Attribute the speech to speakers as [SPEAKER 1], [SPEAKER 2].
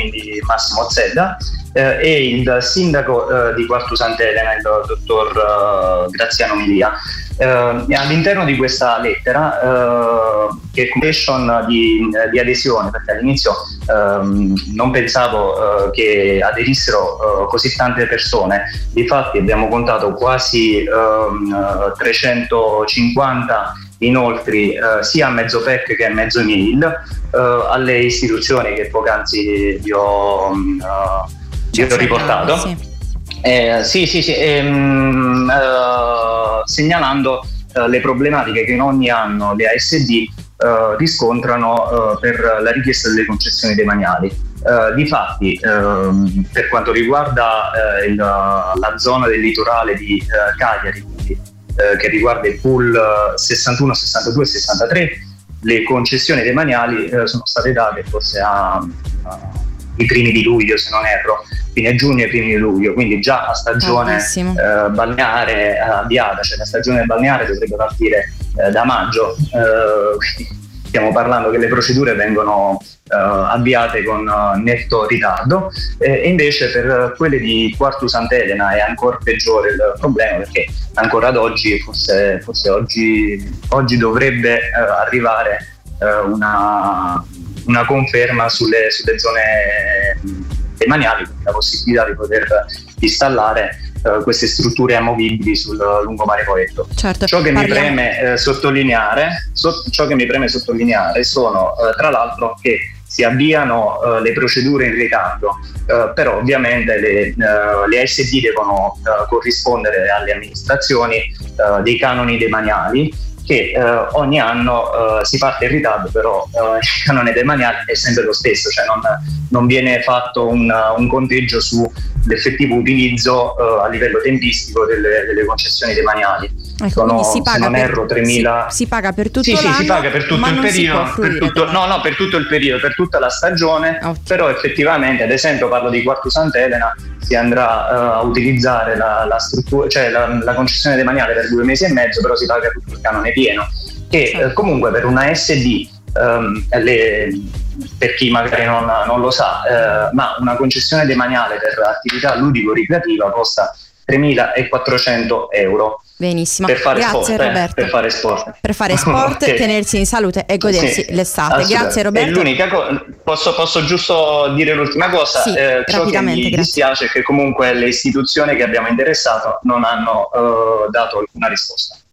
[SPEAKER 1] quindi Massimo Zedda, e il sindaco di Quartu Sant'Elena, il dottor Graziano Milia. All'interno di questa lettera, che è condition di adesione, perché all'inizio non pensavo che aderissero così tante persone, difatti abbiamo contato quasi 350 inoltre sia a mezzo PEC che a mezzo mail alle istituzioni che poc'anzi vi ho riportato. Segnalando le problematiche che in ogni anno le ASD riscontrano per la richiesta delle concessioni demaniali. Difatti, per quanto riguarda la zona del litorale di Cagliari, quindi, che riguarda il pool 61, 62 e 63, le concessioni demaniali sono state date forse i primi di luglio, se non erro, fine giugno e primi di luglio, quindi già a stagione balneare avviata, cioè la stagione balneare dovrebbe partire da maggio, stiamo parlando che le procedure vengono avviate con netto ritardo, e invece per quelle di Quartu Sant'Elena è ancora peggiore il problema, perché ancora ad oggi, forse oggi dovrebbe arrivare una conferma sulle zone demaniali, la possibilità di poter installare queste strutture amovibili sul lungomare Poetto.
[SPEAKER 2] Certo,
[SPEAKER 1] ciò che mi preme sottolineare sono tra l'altro che si avviano le procedure in ritardo, però ovviamente le ASD devono corrispondere alle amministrazioni dei canoni demaniali, che ogni anno si parte in ritardo, però il canone demaniale è sempre lo stesso, cioè non viene fatto un conteggio sull'effettivo utilizzo a livello tempistico delle concessioni demaniali.
[SPEAKER 2] Ecco, quindi si paga,
[SPEAKER 1] se non erro, 3.000.
[SPEAKER 2] Si paga per tutto l'anno,
[SPEAKER 1] si paga per tutto il periodo, per tutto il periodo, per tutta la stagione. Però effettivamente, ad esempio, parlo di Quartu Sant'Elena, si andrà a utilizzare la struttura, cioè la concessione demaniale per 2 mesi e mezzo, però si paga tutto il canone pieno, che comunque per una SD, per chi magari non lo sa, ma una concessione demaniale per attività ludico-ricreativa costa 3.400 euro.
[SPEAKER 2] Benissimo,
[SPEAKER 1] per fare
[SPEAKER 2] grazie
[SPEAKER 1] sport,
[SPEAKER 2] Roberto.
[SPEAKER 1] Per fare sport,
[SPEAKER 2] okay. Tenersi in salute e godersi l'estate. Grazie Roberto.
[SPEAKER 1] E l'unica posso giusto dire l'ultima cosa, ciò che mi dispiace è che comunque le istituzioni che abbiamo interessato non hanno dato alcuna risposta.